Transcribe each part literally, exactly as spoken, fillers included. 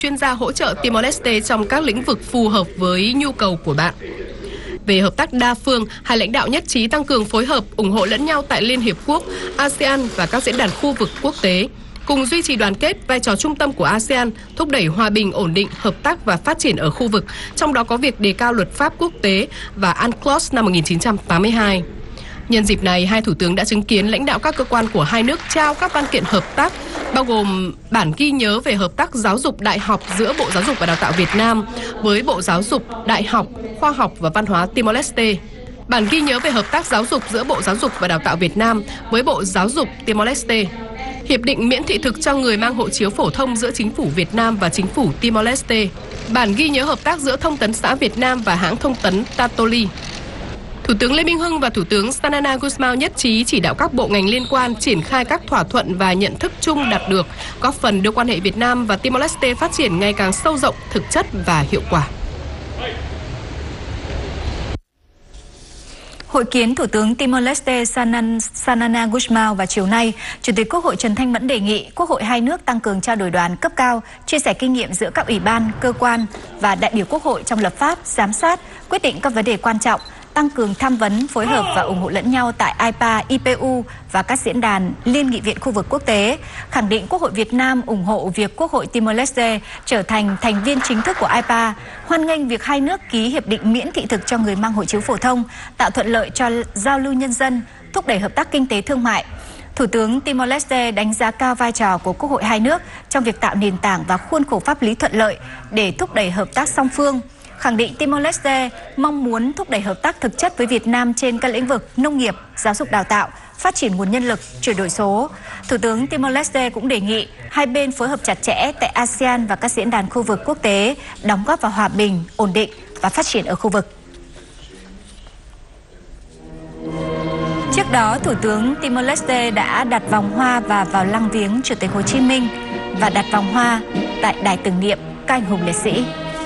chuyên gia hỗ trợ Timor-Leste trong các lĩnh vực phù hợp với nhu cầu của bạn. Về hợp tác đa phương, hai lãnh đạo nhất trí tăng cường phối hợp, ủng hộ lẫn nhau tại Liên Hiệp Quốc, a sê an và các diễn đàn khu vực quốc tế, cùng duy trì đoàn kết, vai trò trung tâm của a sê an, thúc đẩy hòa bình, ổn định, hợp tác và phát triển ở khu vực, trong đó có việc đề cao luật pháp quốc tế và UNCLOS năm một nghìn chín trăm tám mươi hai. Nhân dịp này, hai thủ tướng đã chứng kiến lãnh đạo các cơ quan của hai nước trao các văn kiện hợp tác, bao gồm bản ghi nhớ về hợp tác giáo dục đại học giữa Bộ Giáo dục và Đào tạo Việt Nam với Bộ Giáo dục, Đại học, Khoa học và Văn hóa Timor-Leste, bản ghi nhớ về hợp tác giáo dục giữa Bộ Giáo dục và Đào tạo Việt Nam với Bộ Giáo dục Timor-Leste, hiệp định miễn thị thực cho người mang hộ chiếu phổ thông giữa Chính phủ Việt Nam và Chính phủ Timor-Leste, bản ghi nhớ hợp tác giữa Thông tấn xã Việt Nam và hãng thông tấn Tatoli. Thủ tướng Lê Minh Hưng và Thủ tướng Xanana Gusmao nhất trí chỉ đạo các bộ ngành liên quan triển khai các thỏa thuận và nhận thức chung đạt được, góp phần đưa quan hệ Việt Nam và Timor-Leste phát triển ngày càng sâu rộng, thực chất và hiệu quả. Hội kiến Thủ tướng Timor-Leste Xanana Gusmao vào chiều nay, Chủ tịch Quốc hội Trần Thanh Mẫn đề nghị Quốc hội hai nước tăng cường trao đổi đoàn cấp cao, chia sẻ kinh nghiệm giữa các ủy ban, cơ quan và đại biểu Quốc hội trong lập pháp, giám sát, quyết định các vấn đề quan trọng, tăng cường tham vấn, phối hợp và ủng hộ lẫn nhau tại i pê a, i pê u và các diễn đàn Liên nghị viện khu vực quốc tế, khẳng định Quốc hội Việt Nam ủng hộ việc Quốc hội Timor-Leste trở thành thành viên chính thức của i pê a, hoan nghênh việc hai nước ký hiệp định miễn thị thực cho người mang hộ chiếu phổ thông, tạo thuận lợi cho giao lưu nhân dân, thúc đẩy hợp tác kinh tế thương mại. Thủ tướng Timor-Leste đánh giá cao vai trò của Quốc hội hai nước trong việc tạo nền tảng và khuôn khổ pháp lý thuận lợi để thúc đẩy hợp tác song phương, khẳng định Timor-Leste mong muốn thúc đẩy hợp tác thực chất với Việt Nam trên các lĩnh vực nông nghiệp, giáo dục đào tạo, phát triển nguồn nhân lực, chuyển đổi số. Thủ tướng Timor-Leste cũng đề nghị hai bên phối hợp chặt chẽ tại a sê an và các diễn đàn khu vực quốc tế, đóng góp vào hòa bình, ổn định và phát triển ở khu vực. Trước đó, Thủ tướng Timor-Leste đã đặt vòng hoa và vào lăng viếng Chủ tịch Hồ Chí Minh và đặt vòng hoa tại đài tưởng niệm các anh hùng liệt sĩ.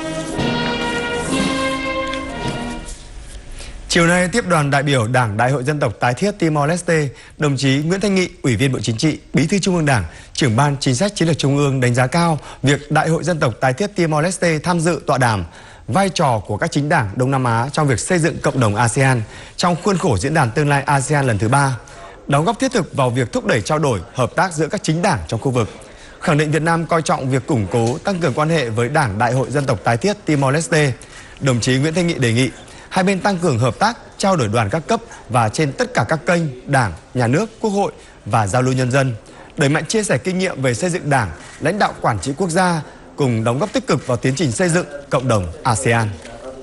Chiều nay, tiếp đoàn đại biểu Đảng Đại hội Dân tộc tái thiết Timor-Leste, đồng chí Nguyễn Thanh Nghị, Ủy viên Bộ Chính trị, Bí thư Trung ương Đảng, Trưởng ban Chính sách Chiến lược Trung ương đánh giá cao việc Đại hội Dân tộc tái thiết Timor-Leste tham dự tọa đàm vai trò của các chính đảng Đông Nam Á trong việc xây dựng cộng đồng a sê an trong khuôn khổ diễn đàn tương lai a sê an lần thứ ba, đóng góp thiết thực vào việc thúc đẩy trao đổi, hợp tác giữa các chính đảng trong khu vực. Khẳng định Việt Nam coi trọng việc củng cố, tăng cường quan hệ với Đảng Đại hội Dân tộc tái thiết Timor-Leste. Đồng chí Nguyễn Thanh Nghị đề nghị hai bên tăng cường hợp tác, trao đổi đoàn các cấp và trên tất cả các kênh Đảng, Nhà nước, Quốc hội và giao lưu nhân dân, đẩy mạnh chia sẻ kinh nghiệm về xây dựng Đảng, lãnh đạo quản trị quốc gia, cùng đóng góp tích cực vào tiến trình xây dựng cộng đồng a sê an.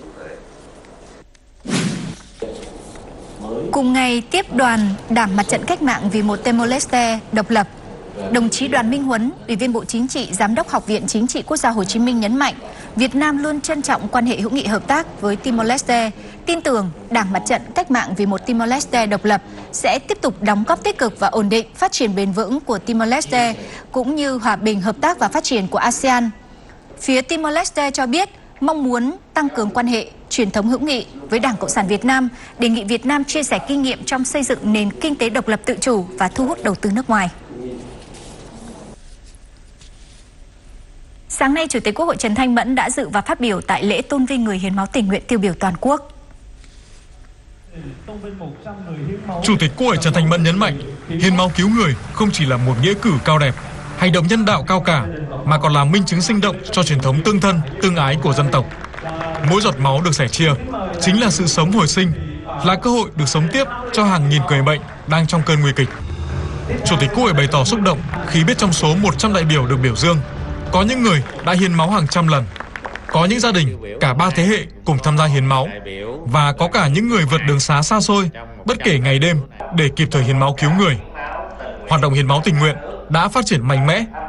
Cùng ngày, tiếp đoàn Đảng Mặt trận Cách mạng vì một Timor-Leste độc lập, đồng chí Đoàn Minh Huấn, Ủy viên Bộ Chính trị, Giám đốc Học viện Chính trị Quốc gia Hồ Chí Minh nhấn mạnh, Việt Nam luôn trân trọng quan hệ hữu nghị hợp tác với Timor-Leste, tin tưởng Đảng Mặt trận Cách mạng vì một Timor-Leste độc lập sẽ tiếp tục đóng góp tích cực và ổn định phát triển bền vững của Timor-Leste cũng như hòa bình, hợp tác và phát triển của a sê an. Phía Timor-Leste cho biết mong muốn tăng cường quan hệ truyền thống hữu nghị với Đảng Cộng sản Việt Nam, đề nghị Việt Nam chia sẻ kinh nghiệm trong xây dựng nền kinh tế độc lập tự chủ và thu hút đầu tư nước ngoài. Sáng nay, Chủ tịch Quốc hội Trần Thanh Mẫn đã dự và phát biểu tại lễ tôn vinh người hiến máu tình nguyện tiêu biểu toàn quốc. Chủ tịch Quốc hội Trần Thanh Mẫn nhấn mạnh, hiến máu cứu người không chỉ là một nghĩa cử cao đẹp, hành động nhân đạo cao cả, mà còn là minh chứng sinh động cho truyền thống tương thân, tương ái của dân tộc. Mỗi giọt máu được sẻ chia chính là sự sống hồi sinh, là cơ hội được sống tiếp cho hàng nghìn người bệnh đang trong cơn nguy kịch. Chủ tịch Quốc hội bày tỏ xúc động khi biết trong số một trăm đại biểu được biểu dương, có những người đã hiến máu hàng trăm lần, có những gia đình cả ba thế hệ cùng tham gia hiến máu, và có cả những người vượt đường xá xa xôi, bất kể ngày đêm để kịp thời hiến máu cứu người. Hoạt động hiến máu tình nguyện đã phát triển mạnh mẽ